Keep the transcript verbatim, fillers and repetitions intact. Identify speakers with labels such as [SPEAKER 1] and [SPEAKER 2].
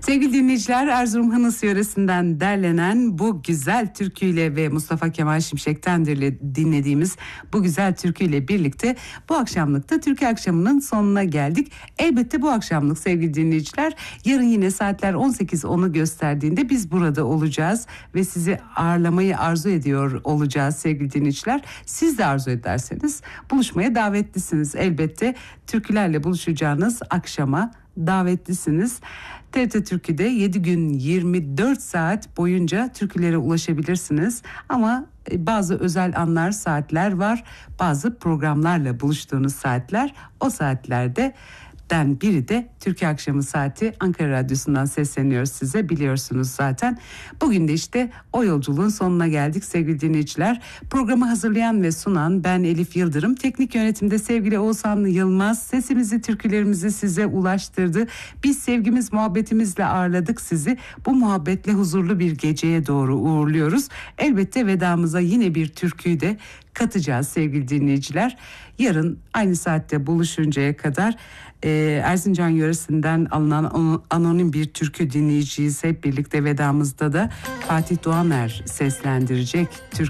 [SPEAKER 1] Sevgili dinleyiciler, Erzurum Hınıs yöresinden derlenen bu güzel türküyle ve Mustafa Kemal Şimşek'ten dinlediğimiz bu güzel türküyle birlikte bu akşamlıkta Türkü Akşamı'nın sonuna geldik. Elbette bu akşamlık sevgili dinleyiciler, yarın yine saatler on sekiz onu gösterdiğinde biz burada olacağız ve sizi ağırlamayı arzu ediyor olacağız sevgili dinleyiciler. Siz de arzu ederseniz buluşmaya davetlisiniz. Elbette türkülerle buluşacağınız akşama davetlisiniz. T R T Türkü'de yedi gün yirmi dört saat boyunca türkülere ulaşabilirsiniz. Ama bazı özel anlar, saatler var. Bazı programlarla buluştuğunuz saatler. O saatlerde den biri de Türkü Akşamı saati. Ankara Radyosu'ndan sesleniyoruz size, biliyorsunuz zaten. Bugün de işte o yolculuğun sonuna geldik sevgili dinleyiciler. Programı hazırlayan ve sunan ben Elif Yıldırım. Teknik yönetimde sevgili Oğuzhan Yılmaz. Sesimizi, türkülerimizi size ulaştırdı. Biz sevgimiz, muhabbetimizle ağırladık sizi. Bu muhabbetle huzurlu bir geceye doğru uğurluyoruz. Elbette vedamıza yine bir türküyü de katacağız sevgili dinleyiciler. Yarın aynı saatte buluşuncaya kadar e, Erzincan yöresinden alınan anonim bir türkü dinleyeceğiz. Hep birlikte vedamızda da Fatih Doğaner seslendirecek türkü.